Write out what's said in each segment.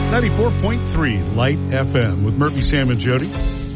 94.3 Light FM with Murphy, Sam, and Jody.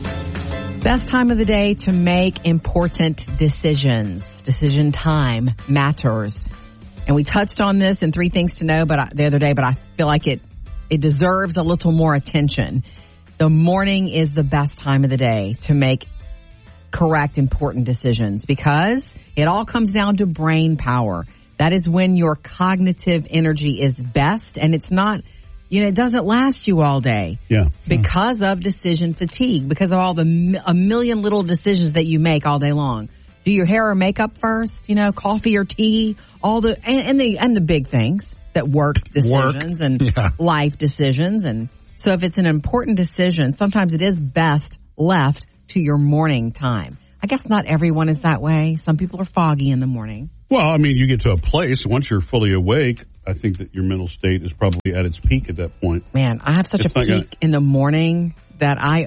Best time of the day to make important decisions. Decision time matters. And we touched on this in 3 Things to Know the other day, but I feel like it deserves a little more attention. The morning is the best time of the day to make correct, important decisions because it all comes down to brain power. That is when your cognitive energy is best, and it's not, it doesn't last you all day. Yeah. Because of decision fatigue, because of all a million little decisions that you make all day long. Do your hair or makeup first, coffee or tea, all the big things that work decisions and life decisions. And so if it's an important decision, sometimes it is best left to your morning time. I guess not everyone is that way. Some people are foggy in the morning. Well, I mean, you get to a place, once you're fully awake, I think that your mental state is probably at its peak at that point. Man, I have such a peak in the morning that I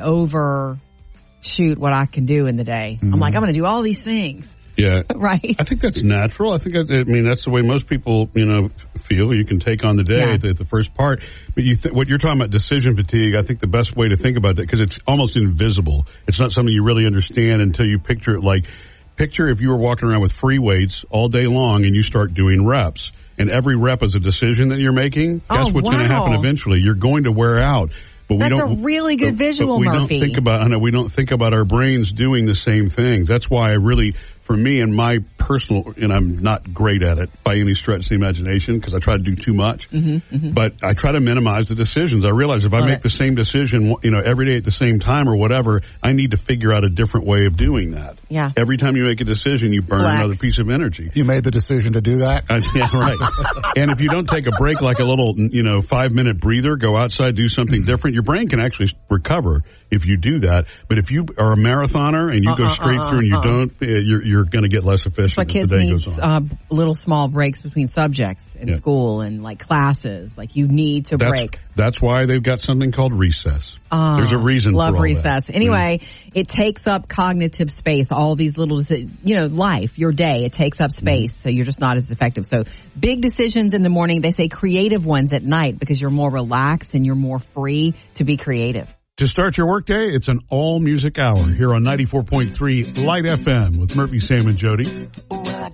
overshoot what I can do in the day. Mm-hmm. I'm like, I'm going to do all these things. Yeah. Right. I think that's natural. I think, that's the way most people, feel. You can take on the day at the first part. But what you're talking about, decision fatigue, I think the best way to think about that, because it's almost invisible. It's not something you really understand until you picture it picture if you were walking around with free weights all day long and you start doing reps. And every rep is a decision that you're making. Guess what's going to happen eventually? You're going to wear out. But That's a really good visual, Murphy. We don't think about our brains doing the same things. That's why for me and my personal, and I'm not great at it by any stretch of the imagination because I try to do too much, but I try to minimize the decisions. I realize if I make the same decision, every day at the same time or whatever, I need to figure out a different way of doing that. Yeah. Every time you make a decision, you burn another piece of energy. You made the decision to do that? Yeah, right. And if you don't take a break, like a little, 5-minute breather, go outside, do something different, your brain can actually recover if you do that. But if you are a marathoner and you go straight through and you don't, you're going to get less efficient as the day goes on. Little small breaks between subjects in school and classes. You need to break. That's why they've got something called recess. There's a reason for all love recess. That. Anyway, it takes up cognitive space. All these little, life, your day, it takes up space. So you're just not as effective. So big decisions in the morning. They say creative ones at night because you're more relaxed and you're more free to be creative. To start your workday, it's an all-music hour here on 94.3 Light FM with Murphy, Sam, and Jody.